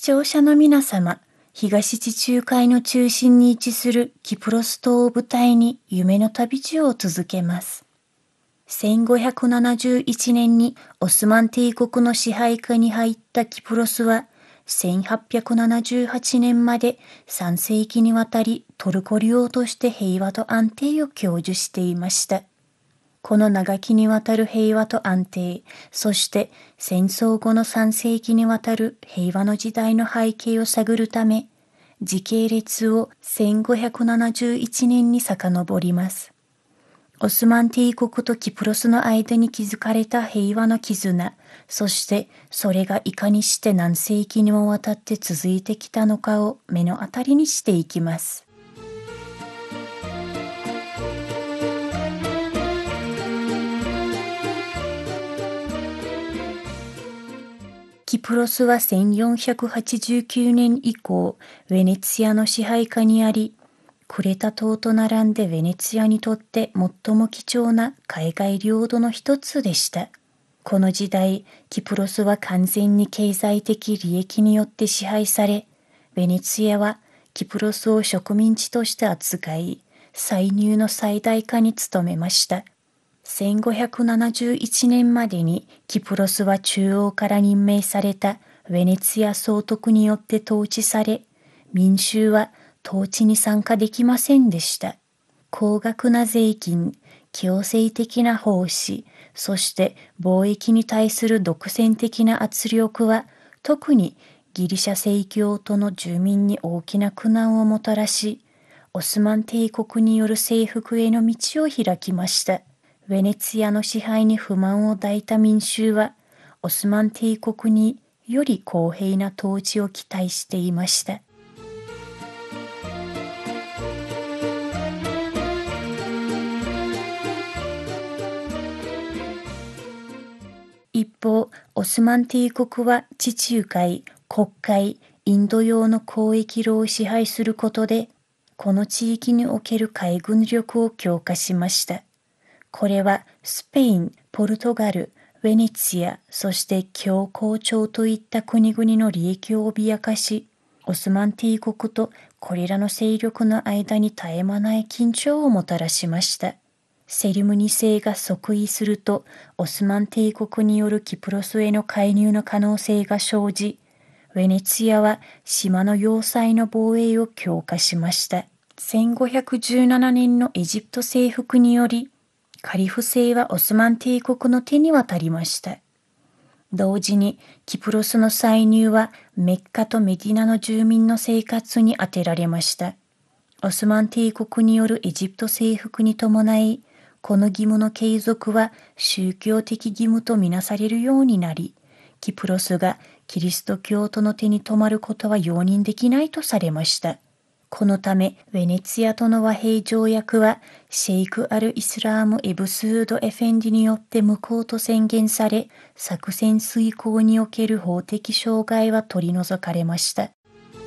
聴者の皆様、東地中海の中心に位置するキプロス島を舞台に夢の旅路を続けます。1571年にオスマン帝国の支配下に入ったキプロスは、1878年まで3世紀にわたりトルコ領として平和と安定を享受していました。この長きにわたる平和と安定、そして戦争後の3世紀にわたる平和の時代の背景を探るため、時系列を1571年に遡ります。オスマン帝国とキプロスの間に築かれた平和の絆、そしてそれがいかにして何世紀にもわたって続いてきたのかを目の当たりにしていきます。キプロスは1489年以降、ベネツィアの支配下にあり、クレタ島と並んでベネツィアにとって最も貴重な海外領土の一つでした。この時代、キプロスは完全に経済的利益によって支配され、ベネツィアはキプロスを植民地として扱い、歳入の最大化に努めました。1571年までにキプロスは中央から任命されたベネツィア総督によって統治され、民衆は統治に参加できませんでした。高額な税金、強制的な奉仕、そして貿易に対する独占的な圧力は、特にギリシャ正教徒の住民に大きな苦難をもたらし、オスマン帝国による征服への道を開きました。ベネツィアの支配に不満を抱いた民衆は、オスマン帝国により公平な統治を期待していました。一方、オスマン帝国は地中海、黒海、インド洋の交易路を支配することで、この地域における海軍力を強化しました。これはスペイン、ポルトガル、ベネツィア、そして教皇朝といった国々の利益を脅かし、オスマン帝国とこれらの勢力の間に絶え間ない緊張をもたらしました。セリム2世が即位すると、オスマン帝国によるキプロスへの介入の可能性が生じ、ベネツィアは島の要塞の防衛を強化しました。1517年のエジプト征服により、カリフ制はオスマン帝国の手に渡りました。同時にキプロスの歳入はメッカとメディナの住民の生活に充てられました。オスマン帝国によるエジプト征服に伴い、この義務の継続は宗教的義務とみなされるようになり、キプロスがキリスト教徒の手に留まることは容認できないとされました。このため、ベネツィアとの和平条約は、シェイク・アル・イスラーム・エブスード・エフェンディによって無効と宣言され、作戦遂行における法的障害は取り除かれました。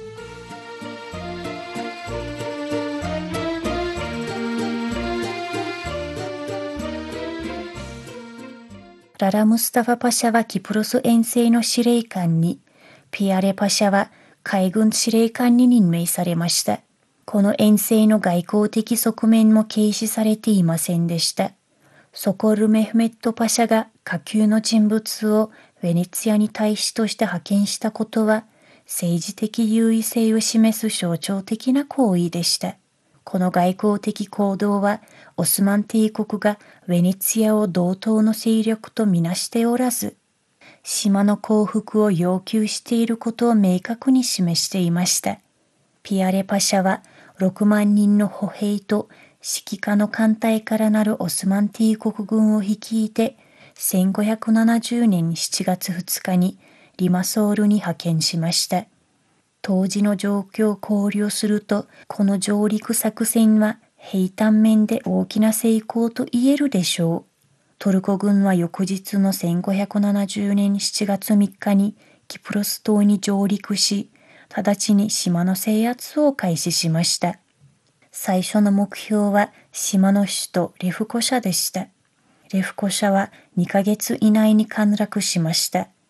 ララ・ムスタファ・パシャはキプロス遠征の司令官に、ピアレ・パシャは海軍司令官に任命されました。この遠征の外交的側面も軽視されていませんでした。ソコル・メフメット・パシャが下級の人物をベネツィアに大使として派遣したことは、政治的優位性を示す象徴的な行為でした。この外交的行動は、オスマン帝国がベネツィアを同等の勢力とみなしておらず、島の降伏を要求していることを明確に示していました。ピアレパシャは6万人の歩兵と指揮下の艦隊からなるオスマン帝国軍を率いて、1570年7月2日にリマソールに派遣しました。当時の状況を考慮すると、この上陸作戦は平坦面で大きな成功と言えるでしょう。トルコ軍は翌日の1570年7月3日にキプロス島に上陸し、直ちに島の制圧を開始しました。最初の目標は島の首都レフコシャでした。レフコシャは2ヶ月以内に陥落しました。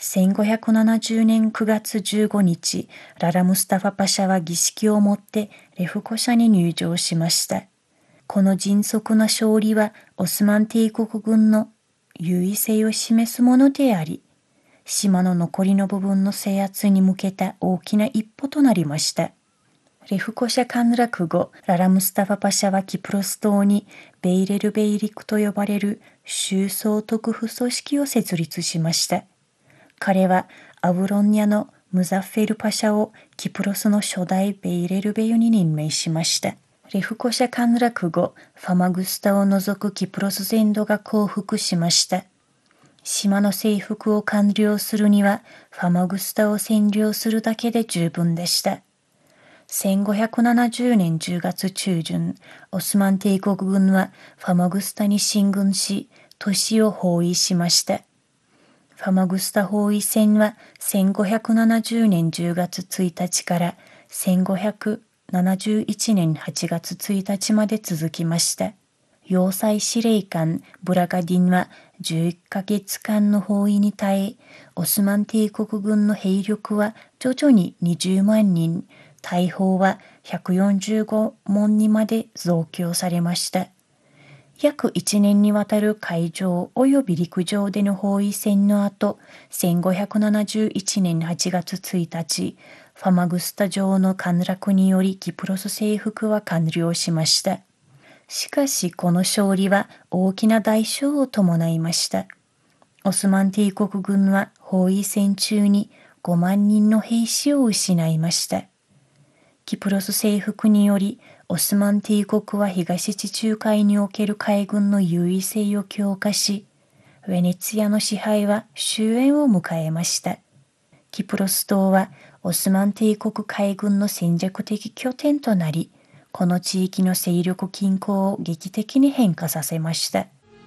1570年9月15日、ララ・ムスタファパシャは儀式をもってレフコシャに入城しました。この迅速な勝利はオスマン帝国軍の優位性を示すものであり、島の残りの部分の制圧に向けた大きな一歩となりました。レフコシャ陥落後、ララ・ムスタファパシャはキプロス島にベイレルベイリクと呼ばれる州総督府組織を設立しました。彼はアブロンニャのムザッフェルパシャをキプロスの初代ベイレルベユに任命しました。レフコシャ陥落後、ファマグスタを除くキプロス全土が降伏しました。島の征服を完了するには、ファマグスタを占領するだけで十分でした。1570年10月中旬、オスマン帝国軍はファマグスタに進軍し、都市を包囲しました。ファマグスタ包囲戦は1570年10月1日から1571年8月1日まで続きました。要塞司令官ブラガディンは11ヶ月間の包囲に耐え、オスマン帝国軍の兵力は徐々に20万人、大砲は145門にまで増強されました。約1年にわたる海上及び陸上での包囲戦の後、1571年8月1日、ファマグスタ城の陥落によりキプロス征服は完了しました。しかしこの勝利は大きな代償を伴いました。オスマン帝国軍は包囲戦中に5万人の兵士を失いました。キプロス征服により、オスマン帝国は東地中海における海軍の優位性を強化し、ウェネツィアの支配は終焉を迎えました。キプロス島はオスマン帝国海軍の戦略的拠点となり、この地域の勢力均衡を劇的に変化させました。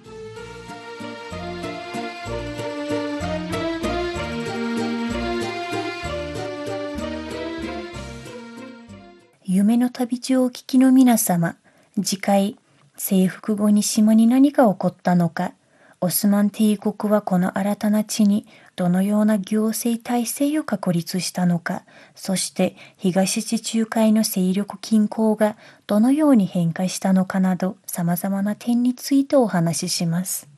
夢の旅路をお聞きの皆様、次回、征服後に島に何が起こったのか、オスマン帝国はこの新たな地にどのような行政体制を確立したのか、そして東地中海の勢力均衡がどのように変化したのかなど、様々な点についてお話しします。